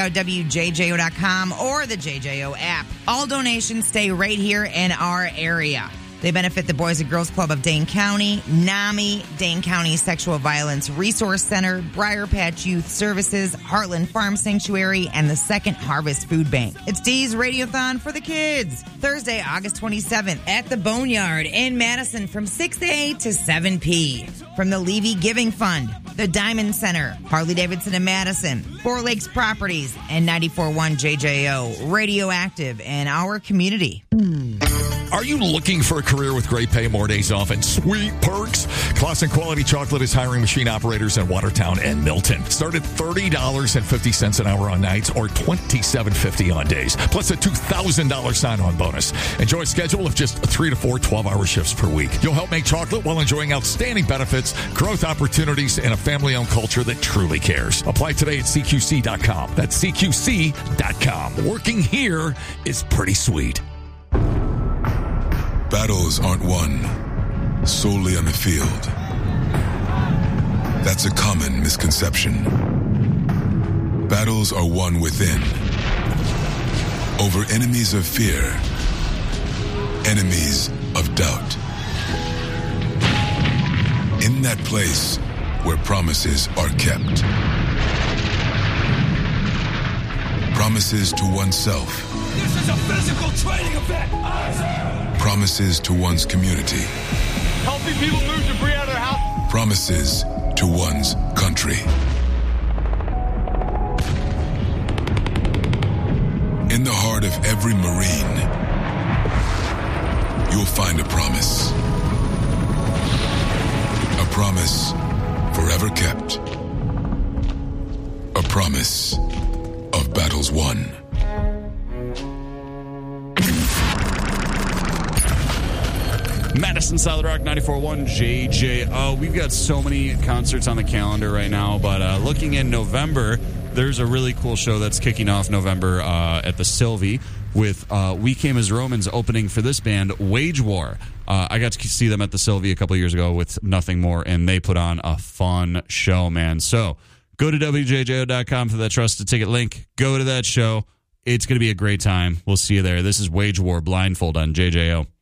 WJJO.com or the JJO app. All donations stay right here in our area. They benefit the Boys and Girls Club of Dane County, NAMI, Dane County Sexual Violence Resource Center, Briar Patch Youth Services, Heartland Farm Sanctuary, and the Second Harvest Food Bank. It's Dee's Radiothon for the kids. Thursday, August 27th at the Boneyard in Madison from 6 to 7 p. From the Levy Giving Fund, the Diamond Center, Harley-Davidson in Madison, Four Lakes Properties, and 94.1 JJO, radioactive in our community. Are you looking for a career with great pay, more days off, and sweet perks? Clausen Quality Chocolate is hiring machine operators in Watertown and Milton. Start at $30.50 an hour on nights or $27.50 on days, plus a $2,000 sign-on bonus. Enjoy a schedule of just 3 to 4 12-hour shifts per week. You'll help make chocolate while enjoying outstanding benefits, growth opportunities, and a family-owned culture that truly cares. Apply today at CQC.com. That's CQC.com. Working here is pretty sweet. Battles aren't won solely on the field. That's a common misconception. Battles are won within. Over enemies of fear, enemies of doubt. In that place where promises are kept. Promises to oneself. This is a physical training event! Promises to one's community. Helping people move debris out of their house. Promises to one's country. In the heart of every Marine, you'll find a promise. A promise forever kept. A promise of battles won. Madison, Solid Rock, 94.1 JJO. We've got so many concerts on the calendar right now, but looking in November, there's a really cool show that's kicking off November at the Sylvie with We Came as Romans opening for this band, Wage War. I got to see them at the Sylvie a couple years ago with Nothing More, and they put on a fun show, man. So go to WJJO.com for that trusted ticket link. Go to that show. It's going to be a great time. We'll see you there. This is Wage War Blindfold on JJO.